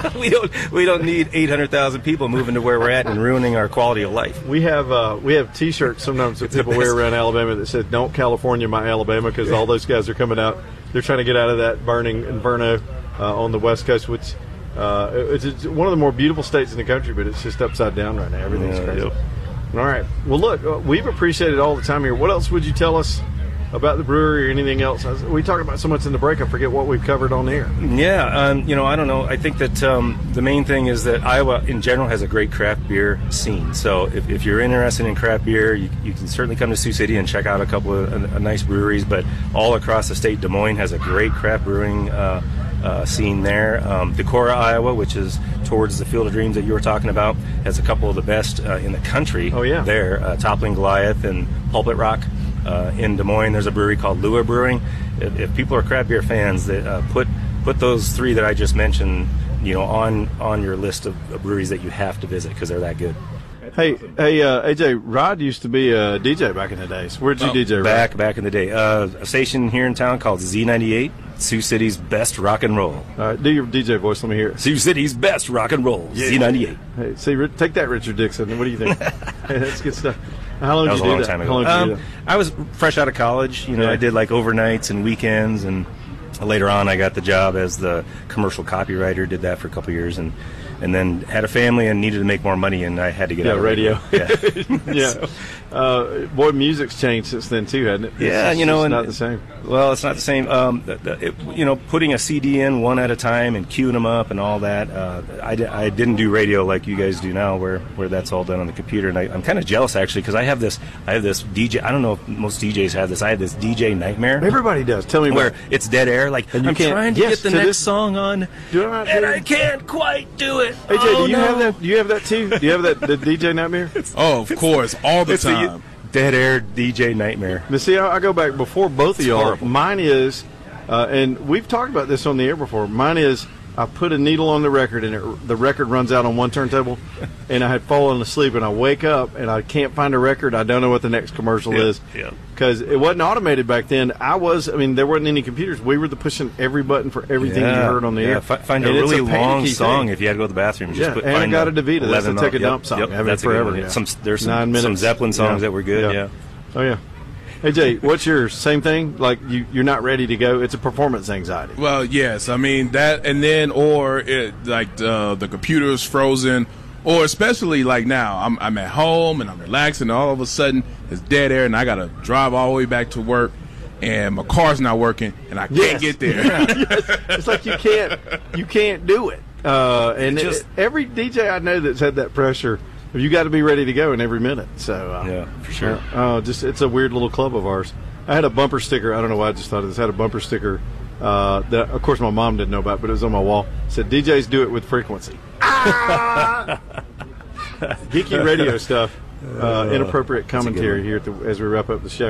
we don't need 800,000 people moving to where we're at and ruining our quality of life. We have T-shirts sometimes that people wear around Alabama that says "Don't California my Alabama," because all those guys are coming out. They're trying to get out of that burning inferno on the West Coast, which it's one of the more beautiful states in the country, but it's just upside down right now. Everything's crazy. Yep. All right. Well, look, we've appreciated all the time here. What else would you tell us about the brewery or anything else? We talked about so much in the break, I forget what we've covered on here. Yeah, I don't know. I think that the main thing is that Iowa in general has a great craft beer scene. So if you're interested in craft beer, you can certainly come to Sioux City and check out a couple of nice breweries. But all across the state, Des Moines has a great craft brewing scene there. Decorah, Iowa, which is towards the Field of Dreams that you were talking about, has a couple of the best in the country. Oh, yeah. There, Toppling Goliath and Pulpit Rock. In Des Moines, there's a brewery called Lua Brewing. If people are craft beer fans, that put those three that I just mentioned, on your list of breweries that you have to visit because they're that good. Hey, AJ, Rod used to be a DJ back in the days. Where'd you DJ, Rod? Back in the day. A station here in town called Z98, Sioux City's best rock and roll. All right, do your DJ voice. Let me hear it. Sioux City's best rock and roll, yeah. Z98. Hey, see, take that, Richard Dixon. What do you think? Hey, that's good stuff. How long did you do that? That was a long time ago. I was fresh out of college. I did like overnights and weekends, and later on I got the job as the commercial copywriter, did that for a couple of years, and then had a family and needed to make more money, and I had to get out of radio. Yeah. Boy, music's changed since then too, hasn't it? It's not the same. Well, it's not the same. Putting a CD in one at a time and queuing them up and all that. I didn't do radio like you guys do now, where that's all done on the computer. And I'm kind of jealous actually because I have this DJ. I don't know if most DJs have this. I have this DJ nightmare. Everybody does. Tell me where it's dead air. Like I'm trying to get the next song on, and I can't quite do it. AJ, do you have that too? Do you have the DJ nightmare? Of course, all the time. Dead air DJ nightmare. Now, see, I go back before both of y'all. Horrible. Mine is, and we've talked about this on the air before. Mine is, I put a needle on the record, and the record runs out on one turntable, and I had fallen asleep, and I wake up, and I can't find a record. I don't know what the next commercial is. Yeah. Because it wasn't automated back then. There wasn't any computers. We were pushing every button for everything you heard on the air. Find a really long song if you had to go to the bathroom. And I got a DeVita. That's a Take a Dump song. Yep, that's forever. There's some Zeppelin songs that were good. Yeah. Oh, yeah. AJ, what's your same thing? Like you're not ready to go. It's a performance anxiety. Well, yes. I mean that, and then the computer's frozen, or especially like now I'm at home and I'm relaxing, and all of a sudden it's dead air, and I gotta drive all the way back to work, and my car's not working, and I can't get there. It's like you can't do it. Every DJ I know that's had that pressure. You got to be ready to go in every minute. So yeah, for sure. It's a weird little club of ours. I had a bumper sticker. I don't know why I just thought of this. I had a bumper sticker that, of course, my mom didn't know about, but it was on my wall. It said, DJs do it with frequency. Geeky radio stuff. Inappropriate commentary here as we wrap up the show.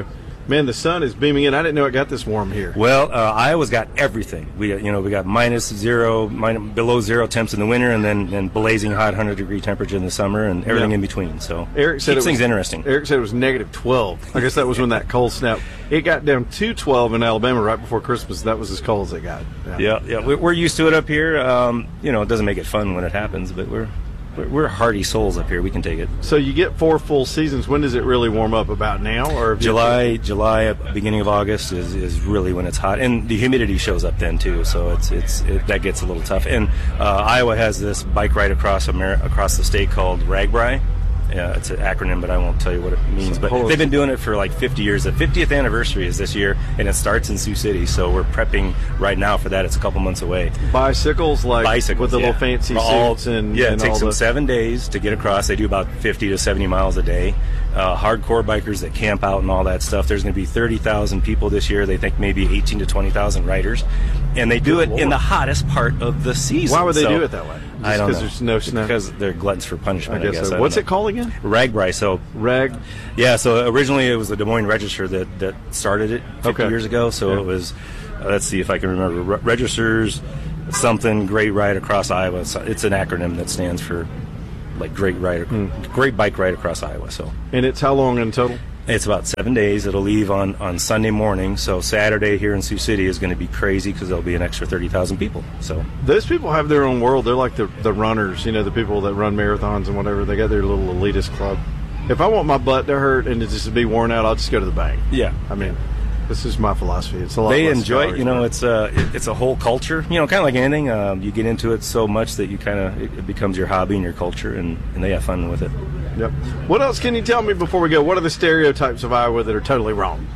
Man, the sun is beaming in. I didn't know it got this warm here. Well, Iowa's got everything. We got below zero temps in the winter, and then blazing hot 100-degree temperature in the summer, and everything in between. So Eric said keeps things interesting. Eric said it was negative 12. I guess that was when that cold snap. It got down to 12 in Alabama right before Christmas. That was as cold as it got. Yeah. We're used to it up here. It doesn't make it fun when it happens, but we're hardy souls up here. We can take it. So you get 4 full seasons. When does it really warm up? About now, or July, beginning of August is really when it's hot, and the humidity shows up then too. So that gets a little tough. And Iowa has this bike ride across the state called RAGBRAI. Yeah, it's an acronym, but I won't tell you what it means. But they've been doing it for like 50 years. The 50th anniversary is this year, and it starts in Sioux City. So we're prepping right now for that. It's a couple months away. Bicycles with the little fancy suits and it takes them 7 days to get across. They do about 50 to 70 miles a day. Hardcore bikers that camp out and all that stuff. There's going to be 30,000 people this year. They think maybe 18 to 20,000 riders, and they do it in the hottest part of the season. Why would they do it that way? I don't know. Because there's no snow. Because they're gluttons for punishment, I guess. So. What's it called again? RAGBRAI. So Yeah. So originally it was the Des Moines Register that started it 50 years ago. So it was. Let's see if I can remember. Registers something Great Ride Across Iowa. It's an acronym that stands for like Great Bike Ride Across Iowa. So. And it's how long in total? It's about 7 days. It'll leave on Sunday morning. So Saturday here in Sioux City is going to be crazy because there'll be an extra 30,000 people. So those people have their own world. They're like the runners, the people that run marathons and whatever. They got their little elitist club. If I want my butt to hurt and to just be worn out, I'll just go to the bank. Yeah. I mean, this is my philosophy. It's a lot. They less enjoy it. calories, It's a whole culture. Kind of like anything. You get into it so much that it becomes your hobby and your culture, and they have fun with it. Yep. What else can you tell me before we go? What are the stereotypes of Iowa that are totally wrong?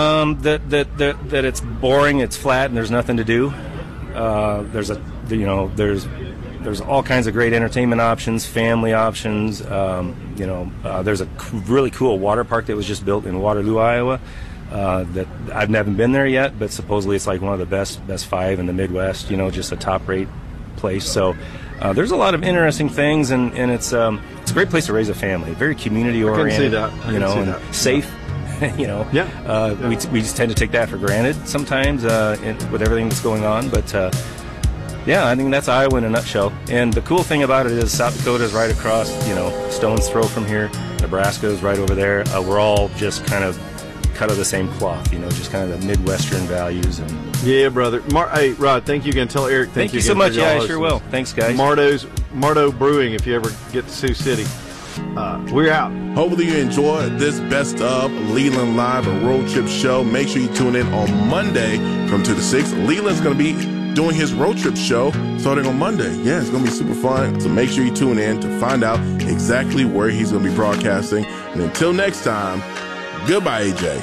That it's boring, it's flat, and there's nothing to do. There's all kinds of great entertainment options, family options. There's a really cool water park that was just built in Waterloo, Iowa. That I've never been there yet, but supposedly it's like one of the best 5 in the Midwest. Just a top-rate place. So there's a lot of interesting things, and it's a great place to raise a family. Very community-oriented. I can see that. Safe. We just tend to take that for granted sometimes with everything that's going on, but. I think that's Iowa in a nutshell. And the cool thing about it is South Dakota is right across, stone's throw from here. Nebraska is right over there. We're all just kind of cut of the same cloth, just kind of the Midwestern values. Yeah, brother. Hey, Rod, thank you again. Tell Eric thank you again so much. Yeah, I listeners. sure will. Thanks, guys. Mardo Brewing, if you ever get to Sioux City. We're out. Hopefully you enjoyed this Best of Leland Live, a road trip show. Make sure you tune in on Monday from 2 to 6. Leland's going to be doing his road trip show starting on Monday. Yeah, it's going to be super fun. So make sure you tune in to find out exactly where he's going to be broadcasting. And until next time, goodbye, AJ.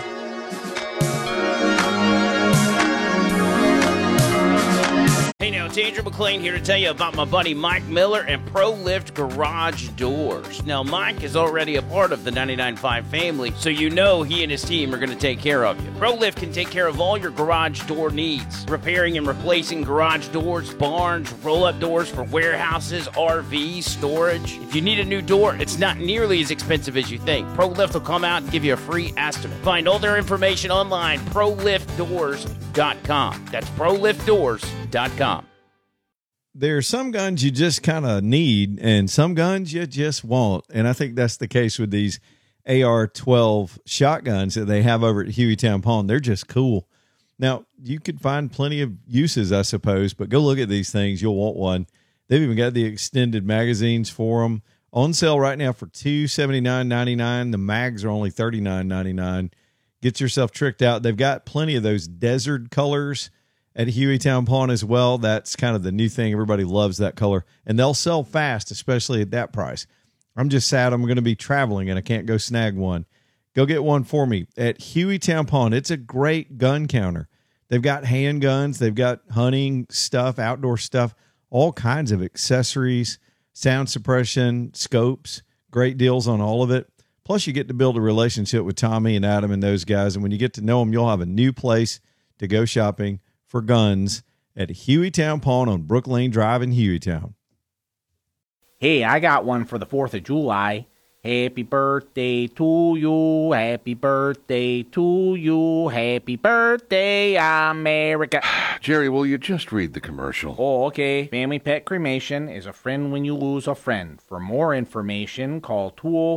Hey now, it's Andrew McLean here to tell you about my buddy Mike Miller and ProLift Garage Doors. Now, Mike is already a part of the 99.5 family, so he and his team are going to take care of you. ProLift can take care of all your garage door needs, repairing and replacing garage doors, barns, roll-up doors for warehouses, RVs, storage. If you need a new door, it's not nearly as expensive as you think. ProLift will come out and give you a free estimate. Find all their information online, ProLiftDoors.com. That's ProLiftDoors.com. There are some guns you just kind of need and some guns you just want. And I think that's the case with these AR-12 shotguns that they have over at Hueytown Pawn. They're just cool. Now, you could find plenty of uses, I suppose, but go look at these things. You'll want one. They've even got the extended magazines for them. On sale right now for $279.99. The mags are only $39.99. Get yourself tricked out. They've got plenty of those desert colors at Hueytown Pawn as well. That's kind of the new thing. Everybody loves that color. And they'll sell fast, especially at that price. I'm just sad I'm going to be traveling and I can't go snag one. Go get one for me at Hueytown Pawn. It's a great gun counter. They've got handguns. They've got hunting stuff, outdoor stuff, all kinds of accessories, sound suppression, scopes, great deals on all of it. Plus, you get to build a relationship with Tommy and Adam and those guys. And when you get to know them, you'll have a new place to go shopping for guns at Hueytown Pawn on Brook Lane Drive in Hueytown. Hey, I got one for the 4th of July. Happy birthday to you, happy birthday to you, happy birthday, America. Jerry, will you just read the commercial? Oh, okay. Family Pet Cremation is a friend when you lose a friend. For more information, call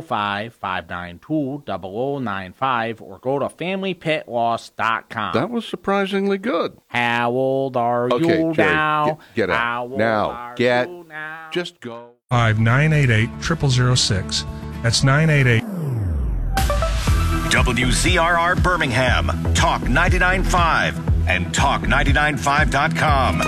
205-592-0095 or go to FamilyPetLoss.com. That was surprisingly good. How old are you Jerry, now? Get out. How old Now. are Get. you now? Just go. 988-0006. That's 988. WZRR Birmingham, Talk 99.5, and Talk995.com.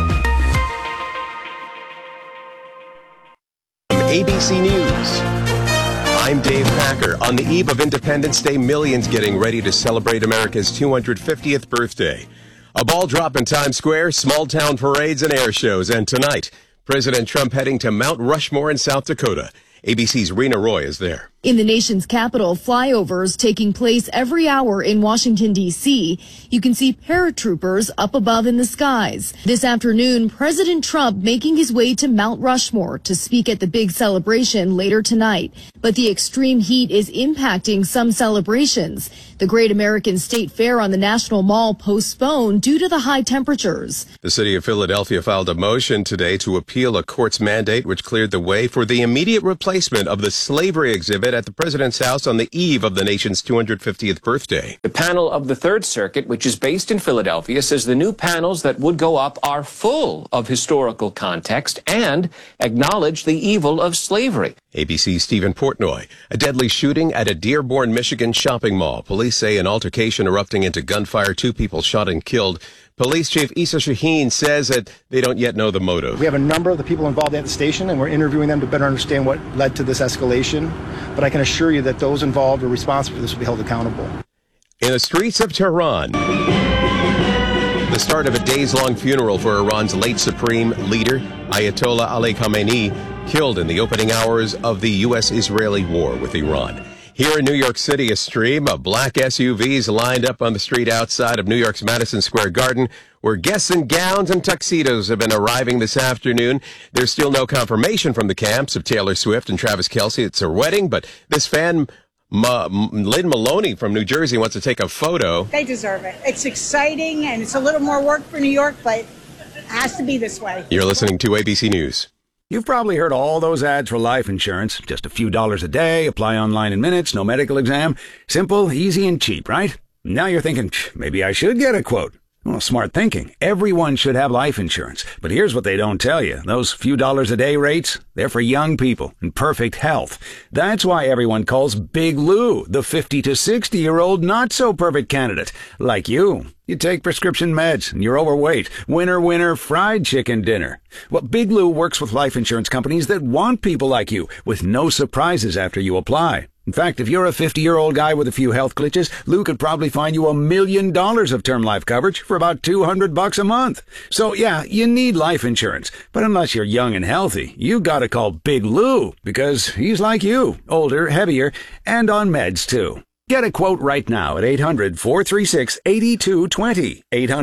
ABC News. I'm Dave Packer. On the eve of Independence Day, millions getting ready to celebrate America's 250th birthday. A ball drop in Times Square, small town parades and air shows, and tonight, President Trump heading to Mount Rushmore in South Dakota. ABC's Rena Roy is there. In the nation's capital, flyovers taking place every hour in Washington, D.C. You can see paratroopers up above in the skies. This afternoon, President Trump making his way to Mount Rushmore to speak at the big celebration later tonight. But the extreme heat is impacting some celebrations. The Great American State Fair on the National Mall postponed due to the high temperatures. The city of Philadelphia filed a motion today to appeal a court's mandate which cleared the way for the immediate replacement of the slavery exhibit at the president's house on the eve of the nation's 250th birthday. The panel of the Third Circuit, which is based in Philadelphia, says the new panels that would go up are full of historical context and acknowledge the evil of slavery. ABC's Stephen Portnoy. A deadly shooting at a Dearborn, Michigan shopping mall. Police say an altercation erupting into gunfire. 2 people shot and killed. Police Chief Issa Shaheen says that they don't yet know the motive. We have a number of the people involved at the station, and we're interviewing them to better understand what led to this escalation. But I can assure you that those involved or responsible for this will be held accountable. In the streets of Tehran, the start of a days-long funeral for Iran's late supreme leader, Ayatollah Ali Khamenei, killed in the opening hours of the U.S.-Israeli war with Iran. Here in New York City, a stream of black SUVs lined up on the street outside of New York's Madison Square Garden, where guests in gowns and tuxedos have been arriving this afternoon. There's still no confirmation from the camps of Taylor Swift and Travis Kelce. It's her wedding, but this fan, Lynn Maloney from New Jersey, wants to take a photo. They deserve it. It's exciting, and it's a little more work for New York, but it has to be this way. You're listening to ABC News. You've probably heard all those ads for life insurance. Just a few dollars a day, apply online in minutes, no medical exam. Simple, easy, and cheap, right? Now you're thinking, maybe I should get a quote. Well, smart thinking. Everyone should have life insurance. But here's what they don't tell you. Those few dollars a day rates, they're for young people in perfect health. That's why everyone calls Big Lou the 50 to 60-year-old not-so-perfect candidate. Like you. You take prescription meds and you're overweight. Winner, winner, fried chicken dinner. Well, Big Lou works with life insurance companies that want people like you with no surprises after you apply. In fact, if you're a 50-year-old guy with a few health glitches, Lou could probably find you $1 million of term life coverage for about $200 a month. So yeah, you need life insurance. But unless you're young and healthy, you gotta call Big Lou because he's like you, older, heavier, and on meds too. Get a quote right now at 800-436-8220,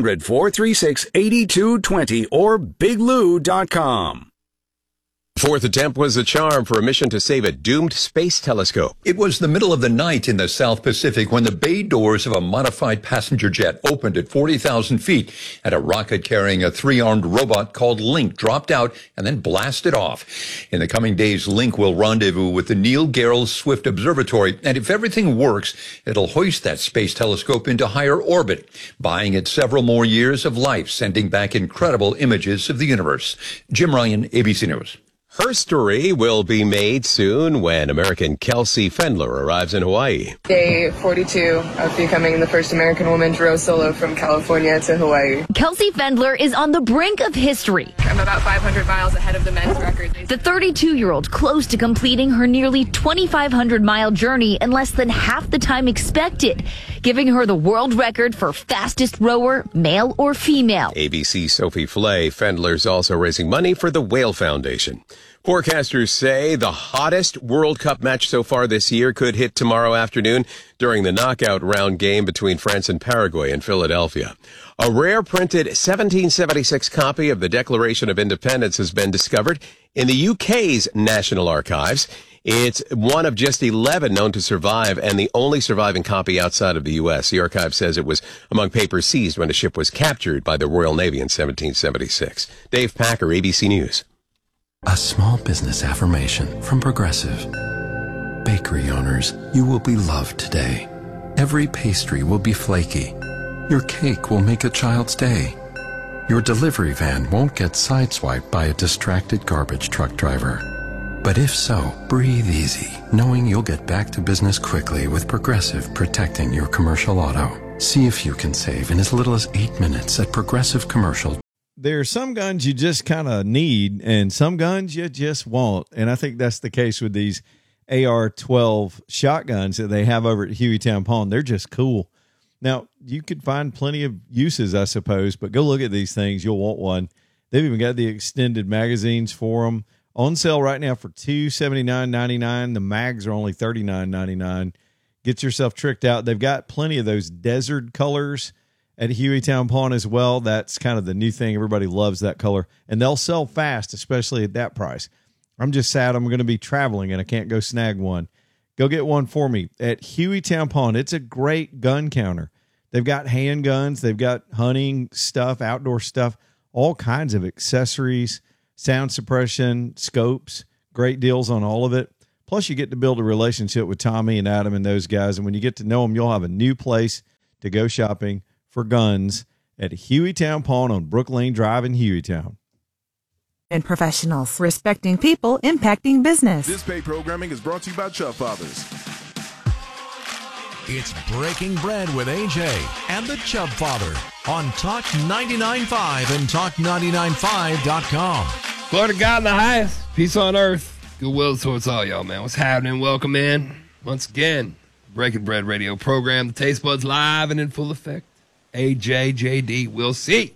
800-436-8220, or biglou.com. Fourth attempt was a charm for a mission to save a doomed space telescope. It was the middle of the night in the South Pacific when the bay doors of a modified passenger jet opened at 40,000 feet and a rocket carrying a 3-armed robot called Link dropped out and then blasted off. In the coming days, Link will rendezvous with the Neil Gehrels Swift Observatory, and if everything works, it'll hoist that space telescope into higher orbit, buying it several more years of life, sending back incredible images of the universe. Jim Ryan, ABC News. History will be made soon when American Kelce Fendler arrives in Hawaii. Day 42 of becoming the first American woman to row solo from California to Hawaii. Kelce Fendler is on the brink of history. I'm about 500 miles ahead of the men's record. The 32-year-old close to completing her nearly 2,500-mile journey in less than half the time expected, giving her the world record for fastest rower, male or female. ABC's Sophie Flay. Fendler's also raising money for the Whale Foundation. Forecasters say the hottest World Cup match so far this year could hit tomorrow afternoon during the knockout round game between France and Paraguay in Philadelphia. A rare printed 1776 copy of the Declaration of Independence has been discovered in the UK's National Archives. It's one of just 11 known to survive and the only surviving copy outside of the U.S. The archive says it was among papers seized when the ship was captured by the Royal Navy in 1776. Dave Packer, ABC News. A small business affirmation from Progressive. Bakery owners, you will be loved today. Every pastry will be flaky. Your cake will make a child's day. Your delivery van won't get sideswiped by a distracted garbage truck driver. But if so, breathe easy, knowing you'll get back to business quickly with Progressive protecting your commercial auto. See if you can save in as little as 8 minutes at Progressive Commercial. There are some guns you just kind of need and some guns you just want. And I think that's the case with these AR-12 shotguns that they have over at Hueytown Pawn. They're just cool. Now, you could find plenty of uses, I suppose, but go look at these things. You'll want one. They've even got the extended magazines for them. On sale right now for $279.99. The mags are only $39.99. Get yourself tricked out. They've got plenty of those desert colors at Hueytown Pawn as well. That's kind of the new thing. Everybody loves that color. And they'll sell fast, especially at that price. I'm just sad I'm going to be traveling and I can't go snag one. Go get one for me at Hueytown Pawn. It's a great gun counter. They've got handguns. They've got hunting stuff, outdoor stuff, all kinds of accessories, sound suppression, scopes, great deals on all of it. Plus, you get to build a relationship with Tommy and Adam and those guys. And when you get to know them, you'll have a new place to go shopping for guns at Hueytown Pawn on Brook Lane Drive in Hueytown. And professionals, respecting people, impacting business. This paid programming is brought to you by Chubb Fathers. It's Breaking Bread with AJ and the Chubb Father on Talk 99.5 and Talk995.com. Glory to God in the highest. Peace on earth. Goodwill towards all y'all, man. What's happening? Welcome in. Once again, Breaking Bread radio program. The Taste Buds live and in full effect. AJ, JD, we'll see.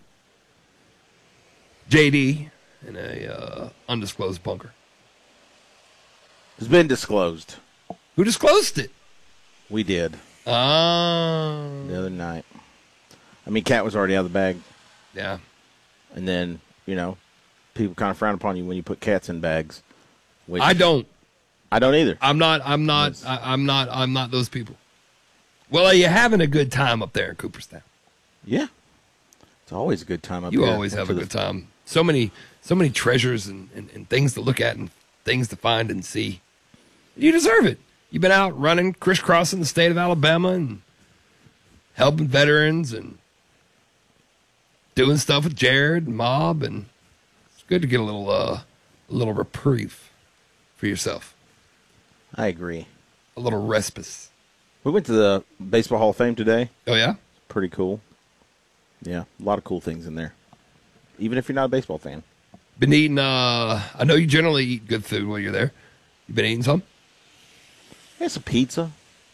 JD in a undisclosed bunker. It's been disclosed. Who disclosed it? We did. The other night. I mean, Cat was already out of the bag. Yeah. And then, people kind of frown upon you when you put cats in bags. Which I don't. I don't either. I'm not those people. Well, are you having a good time up there in Cooperstown? Yeah. It's always a good time up there. You always have a good time. So many treasures and things to look at and things to find and see. You deserve it. You've been out running, crisscrossing the state of Alabama and helping veterans and doing stuff with Jared and Mob, and it's good to get a little reprieve for yourself. I agree. A little respite. We went to the Baseball Hall of Fame today. Oh, yeah? Pretty cool. Yeah, a lot of cool things in there, even if you're not a baseball fan. Been eating, I know you generally eat good food while you're there. You been eating some? Yeah, some pizza.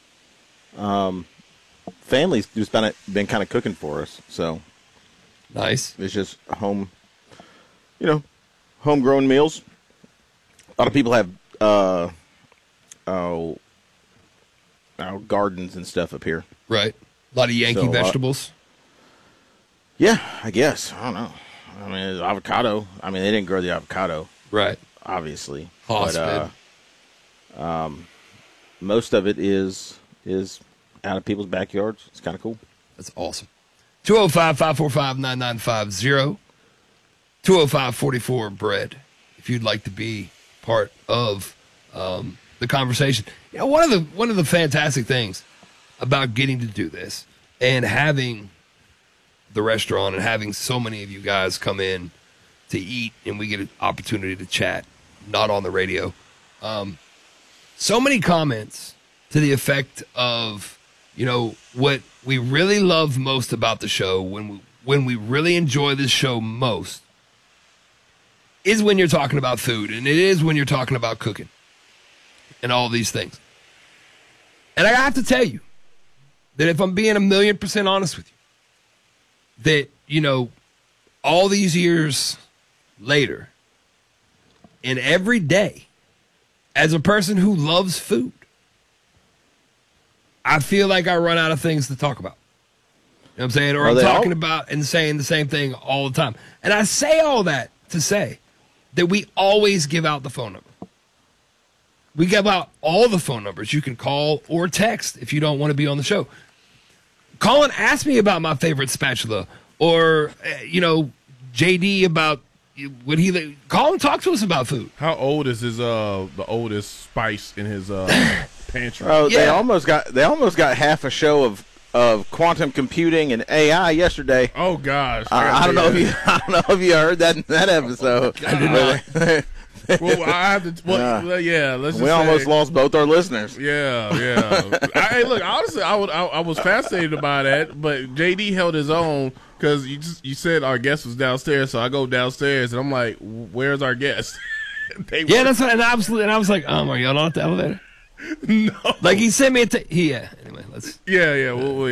Family's just been kind of cooking for us, so nice. It's just homegrown meals. A lot of people have gardens and stuff up here. Right. A lot of Yankee vegetables. Yeah, I guess. I don't know. I mean, avocado. I mean, they didn't grow the avocado. Right. Obviously. Hospital. But most of it is out of people's backyards. It's kind of cool. That's awesome. 205-545-9950. 205-44-BREAD. If you'd like to be part of the conversation. One of the fantastic things about getting to do this and having the restaurant and having so many of you guys come in to eat and we get an opportunity to chat, not on the radio. So many comments to the effect of, what we really love most about the show, when we really enjoy this show most, is when you're talking about food, and it is when you're talking about cooking and all these things. And I have to tell you that if I'm being 1,000,000% honest with you, that, all these years later, and every day, as a person who loves food, I feel like I run out of things to talk about. You know what I'm saying? Or I'm talking about and saying the same thing all the time. And I say all that to say that we always give out the phone number. We give out all the phone numbers. You can call or text if you don't want to be on the show. Call and ask me about my favorite spatula, or JD about what he. Call and talk to us about food. How old is his the oldest spice in his pantry? Oh, they almost got half a show of quantum computing and AI yesterday. Oh gosh, I don't know if you heard that in that episode. I did not. Well, I have to. Well, yeah. Let's. We almost lost both our listeners. Yeah. Hey, look. Honestly, I was fascinated by that, but JD held his own because you said our guest was downstairs, so I go downstairs and I'm like, "Where's our guest?" That's what. And I was like, "Are y'all not at the elevator?" No. Like he sent me a anyway, let's. Yeah.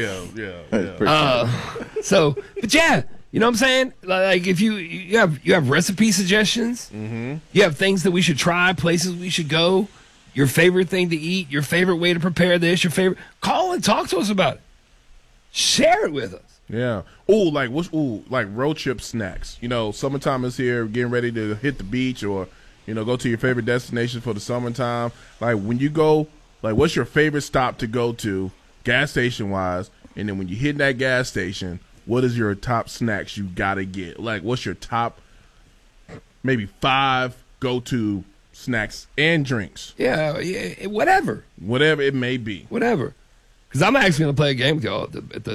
But yeah. You know what I'm saying? Like if you have recipe suggestions, you have things that we should try, places we should go, your favorite thing to eat, your favorite way to prepare this, your favorite. Call and talk to us about it. Share it with us. Yeah. Like road trip snacks. Summertime is here, getting ready to hit the beach or go to your favorite destination for the summertime. Like when you go, like what's your favorite stop to go to, gas station wise, and then when you hit that gas station. What is your top snacks you gotta get? Like, what's your top, maybe 5 go-to snacks and drinks? Yeah, whatever. Whatever it may be. Whatever. Because I'm actually going to play a game with y'all at the